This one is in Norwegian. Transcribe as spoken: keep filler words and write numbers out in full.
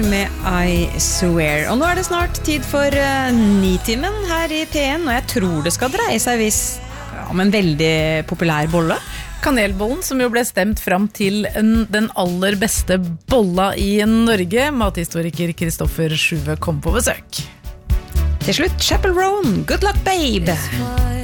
med I Swear. Og nå er det snart tid for uh, Nitimen her I P en, og jeg tror det skal dreie seg visst ja, om en veldig populær bolle. Kanelbollen, som jo ble stemt fram til en, den aller beste bolla I Norge. Mathistoriker Kristoffer Sjuve kom på besøk. Til slutt, Chappell Roan, Good Luck Babe!